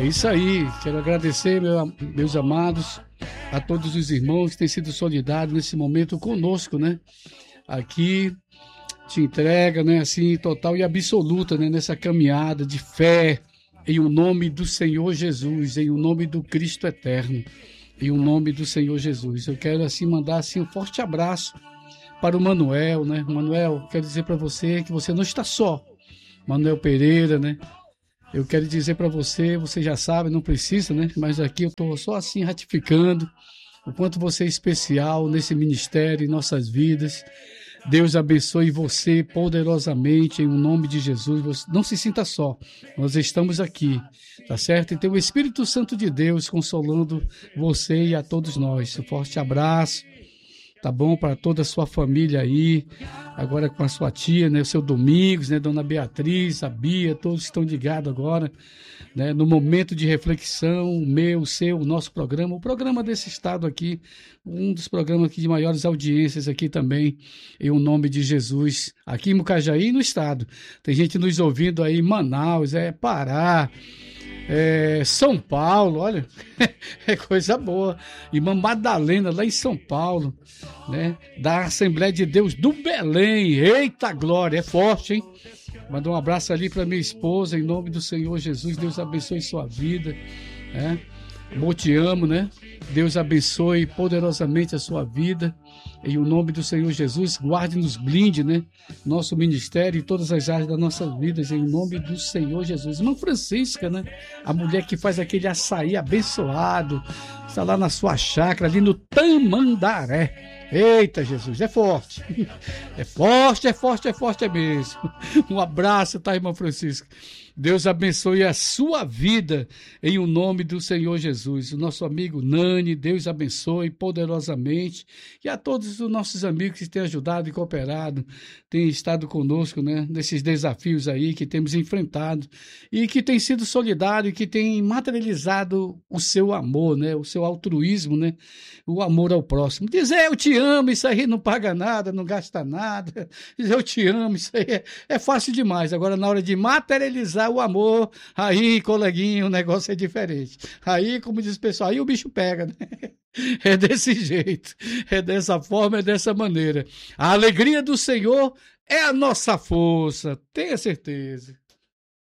É isso aí, quero agradecer, meus amados, a todos os irmãos que têm sido solidários nesse momento conosco, né? Aqui, te entrega, né? Assim, total e absoluta, né? Nessa caminhada de fé, em o nome do Senhor Jesus, em o nome do Cristo eterno, em o nome do Senhor Jesus. Eu quero, assim, mandar, assim, um forte abraço para o Manuel, né? Manuel, quero dizer para você que você não está só. Manuel Pereira, né? Eu quero dizer para você, você já sabe, não precisa, né? Mas aqui eu estou só assim ratificando o quanto você é especial nesse ministério, em nossas vidas. Deus abençoe você poderosamente, em nome de Jesus. Você não se sinta só, nós estamos aqui, tá certo? E tem o Espírito Santo de Deus consolando você e a todos nós. Um forte abraço. Tá bom? Para toda a sua família aí, agora com a sua tia, né? O seu Domingos, né? Dona Beatriz, a Bia, todos estão ligados agora, né? No momento de reflexão, o meu, o seu, o nosso programa, o programa desse estado aqui, um dos programas aqui de maiores audiências aqui também, em o nome de Jesus, aqui em Mucajaí e no estado. Tem gente nos ouvindo aí em Manaus, Pará, São Paulo, olha, é coisa boa. Irmã Madalena, lá em São Paulo, né? Da Assembleia de Deus do Belém. Eita glória, é forte, hein? Manda um abraço ali para minha esposa, em nome do Senhor Jesus. Deus abençoe sua vida, né? Eu te amo, né? Deus abençoe poderosamente a sua vida. Em o nome do Senhor Jesus, guarde-nos, blinde, né? Nosso ministério e todas as áreas das nossas vidas, em nome do Senhor Jesus. Irmã Francisca, né? A mulher que faz aquele açaí abençoado, está lá na sua chácara, ali no Tamandaré. Eita, Jesus, é forte. É forte, é forte, é forte, é mesmo. Um abraço, tá, irmã Francisca? Deus abençoe a sua vida em o nome do Senhor Jesus. O nosso amigo Nani, Deus abençoe poderosamente. E a todos os nossos amigos que têm ajudado e cooperado, têm estado conosco, né, nesses desafios aí que temos enfrentado e que têm sido solidários, que têm materializado o seu amor, né, o seu altruísmo, né, o amor ao próximo. Dizer eu te amo, isso aí não paga nada, não gasta nada. Dizer eu te amo, isso aí é fácil demais. Agora, na hora de materializar o amor, aí, coleguinha, o negócio é diferente. Aí, como diz o pessoal, aí o bicho pega, né? É desse jeito, é dessa forma, é dessa maneira. A alegria do Senhor é a nossa força, tenha certeza.